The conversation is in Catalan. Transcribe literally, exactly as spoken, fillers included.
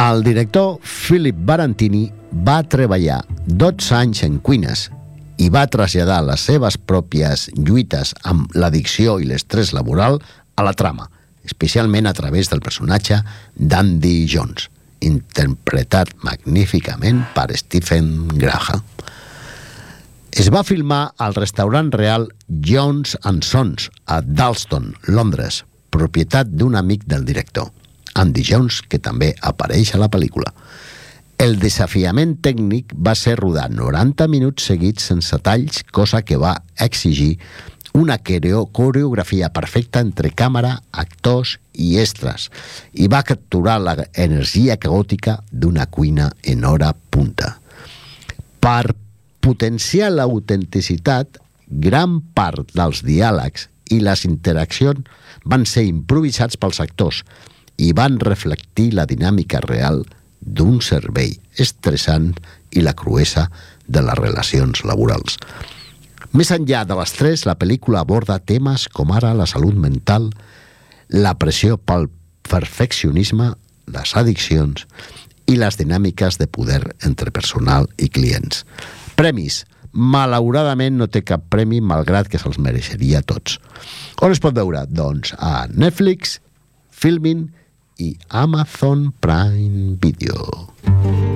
El director Philip Barantini va treballar dotze anys en cuines i va traslladar les seves pròpies lluites amb l'addicció i l'estrès laboral a la trama, especialment a través del personatge d'Andy Jones, interpretat magníficament per Stephen Graham. Es va filmar al restaurant real Jones and Sons a Dalston, Londres, propietat d'un amic del director, Andy Jones, que també apareix a la pel·lícula. El desafiament tècnic va ser rodar noranta minuts seguits sense talls, cosa que va exigir una coreografia perfecta entre càmera, actors i extras, i va capturar l'energia caòtica d'una cuina en hora punta. Per potenciar l'autenticitat, gran part dels diàlegs i les interaccions van ser improvisats pels actors i van reflectir la dinàmica real d'un servei estressant i la cruesa de les relacions laborals. Més enllà de l'estrès, la pel·lícula aborda temes com ara la salut mental, la pressió pel perfeccionisme, les addiccions i les dinàmiques de poder entre personal i clients. Premis. Malauradament no té cap premi, malgrat que se'ls mereixeria tots. On es pot veure? Doncs a Netflix, Filmin i Amazon Prime Video.